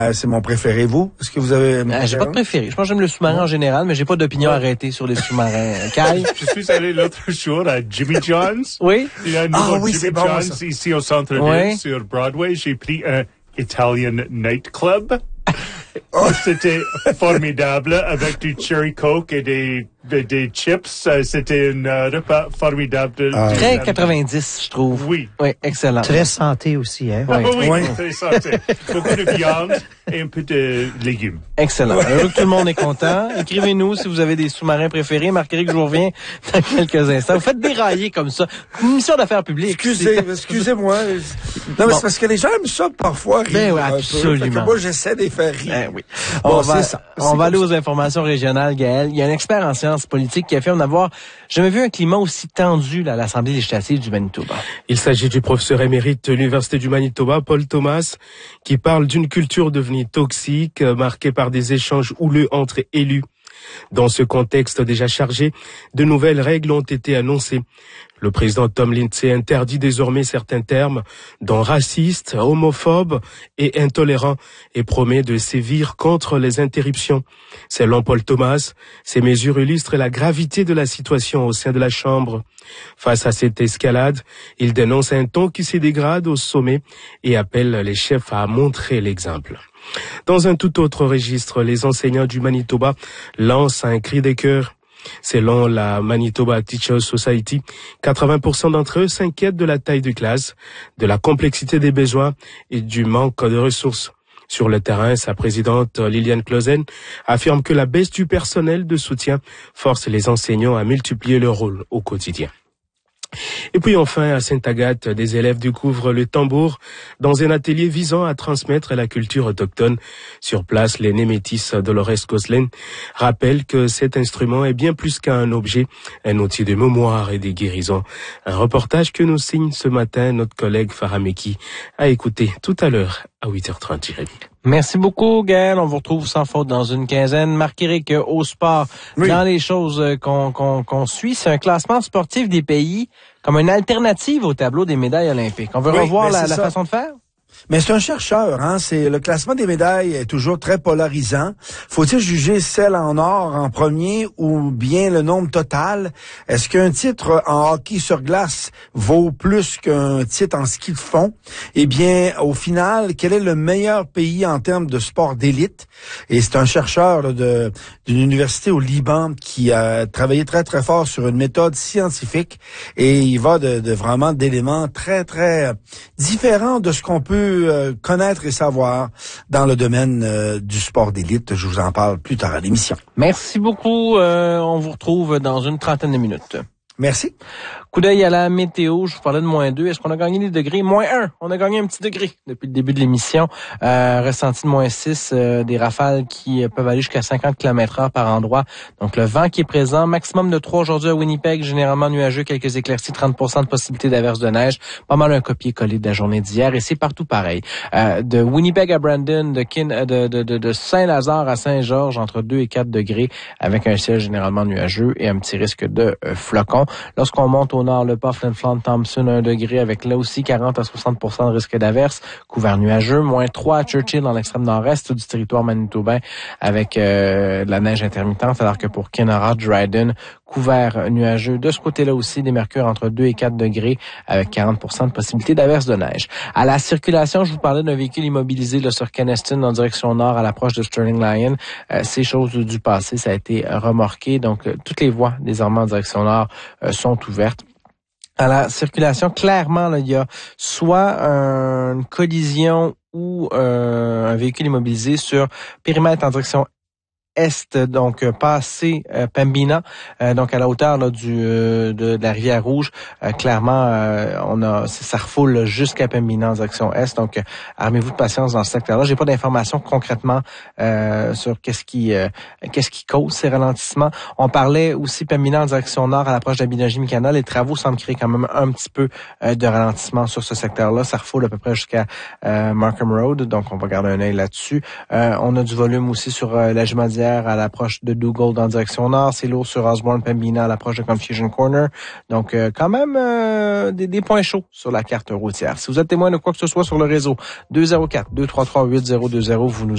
C'est mon préféré. Vous, est-ce que vous avez... J'ai pas de préféré. Je pense que j'aime le sous-marin en général, mais j'ai pas d'opinion arrêtée sur les sous-marins. Kyle? Je suis allé l'autre jour à Jimmy John's. Oui? Il y a un nouveau oui, Jimmy c'est bon, John's ça. ici au centre-ville, Oui. sur Broadway. J'ai pris un Italian nightclub. C'était formidable avec du cherry coke et des chips. C'était un repas formidable. Très 90, je trouve. Oui. Oui, excellent. Très santé aussi, hein? Oui, Oui. très santé. Beaucoup de viande et un peu de légumes. Excellent. Heureux que tout le monde est content. Écrivez-nous si vous avez des sous-marins préférés. Marquez que je vous reviens dans quelques instants. Vous faites dérailler comme ça. Une mission d'affaires publiques. Excusez-moi. Non, mais c'est parce que les gens aiment ça parfois rire. Ben oui, un peu. absolument. Fait que moi, j'essaie de les faire rire. Oui. Bon, On va c'est ça. on va aller aux informations régionales, Gaël. Il y a un expert en sciences politiques qui affirme n'avoir jamais vu un climat aussi tendu là, à l'Assemblée législative du Manitoba. Il s'agit du professeur émérite de l'Université du Manitoba, Paul Thomas, qui parle d'une culture devenue toxique, marquée par des échanges houleux entre élus. Dans ce contexte déjà chargé, de nouvelles règles ont été annoncées. Le président Tom Lindsay interdit désormais certains termes, dont raciste, homophobe et intolérant, et promet de sévir contre les interruptions. Selon Paul Thomas, ces mesures illustrent la gravité de la situation au sein de la Chambre. Face à cette escalade, il dénonce un ton qui se dégrade au sommet et appelle les chefs à montrer l'exemple. Dans un tout autre registre, les enseignants du Manitoba lancent un cri de cœur. Selon la Manitoba Teachers Society, 80% d'entre eux s'inquiètent de la taille de classe, de la complexité des besoins et du manque de ressources. Sur le terrain, sa présidente Liliane Clausen affirme que la baisse du personnel de soutien force les enseignants à multiplier leur rôle au quotidien. Et puis enfin, à Sainte-Agathe, des élèves découvrent le tambour dans un atelier visant à transmettre la culture autochtone. Sur place, l'aîné métis Dolores Gosselin rappelle que cet instrument est bien plus qu'un objet, un outil de mémoire et de guérison. Un reportage que nous signe ce matin notre collègue Farah Meki à écouter tout à l'heure à 8h30, Jérémy. Merci beaucoup, Gaël. On vous retrouve sans faute dans une quinzaine. Marc-Éric, au sport, Oui. dans les choses qu'on suit, c'est un classement sportif des pays comme une alternative au tableau des médailles olympiques. On veut revoir ben, la c'est ça. façon de faire? Mais c'est un chercheur, hein. C'est le classement des médailles est toujours très polarisant. Faut-il juger celle en or en premier ou bien le nombre total? Est-ce qu'un titre en hockey sur glace vaut plus qu'un titre en ski de fond? Eh bien, au final, quel est le meilleur pays en termes de sport d'élite? Et c'est un chercheur là, d'une université au Liban qui a travaillé très très fort sur une méthode scientifique et il va de vraiment d'éléments très très différents de ce qu'on peut connaître et savoir dans le domaine du sport d'élite. Je vous en parle plus tard à l'émission. Merci beaucoup. On vous retrouve dans une trentaine de minutes. Merci. Coup d'œil à la météo, je vous parlais de -2. Est-ce qu'on a gagné des degrés? -1. On a gagné un petit degré depuis le début de l'émission. Ressenti de -6, des rafales qui peuvent aller jusqu'à 50 km/h par endroit. Donc le vent qui est présent, maximum de 3 aujourd'hui à Winnipeg, généralement nuageux, quelques éclaircies, 30% de possibilité d'averse de neige. Pas mal un copier-coller de la journée d'hier et c'est partout pareil. De Winnipeg à Brandon, de Saint-Lazare à Saint-Georges, entre 2 et 4 degrés, avec un ciel généralement nuageux et un petit risque de flocons. Lorsqu'on monte au nord, le pas Flin-Flon-Thompson, 1 degré, avec là aussi 40 à 60% de risque d'averse, couvert nuageux, -3 à Churchill dans l'extrême nord-est du territoire manitobain, avec de la neige intermittente, alors que pour Kenora, Dryden, couvert nuageux. De ce côté-là aussi, des mercures entre 2 et 4 degrés, avec 40% de possibilité d'averse de neige. À la circulation, je vous parlais d'un véhicule immobilisé là, sur Kenaston en direction nord à l'approche de Sterling Lyon. Ces choses du passé, ça a été remorqué. Donc, toutes les voies désormais en direction nord sont ouvertes. À la circulation, clairement, là, il y a soit une collision ou un véhicule immobilisé sur périmètre en direction est, donc passé Pembina, donc à la hauteur là, de la rivière Rouge. Clairement, ça refoule là, jusqu'à Pembina en direction est. Donc, armez-vous de patience dans ce secteur-là. J'ai pas d'informations concrètement sur qu'est-ce qui cause ces ralentissements. On parlait aussi Pembina en direction nord à l'approche d'Abinogi-Mikana. Les travaux semblent créer quand même un petit peu de ralentissement sur ce secteur-là. Ça refoule à peu près jusqu'à Markham Road. Donc, on va garder un œil là-dessus. On a du volume aussi sur la Jumadière à l'approche de Dugald en direction nord. C'est lourd sur Osborne-Pembina à l'approche de Confusion Corner. Donc, quand même des points chauds sur la carte routière. Si vous êtes témoin de quoi que ce soit sur le réseau, 204-233-8020, vous nous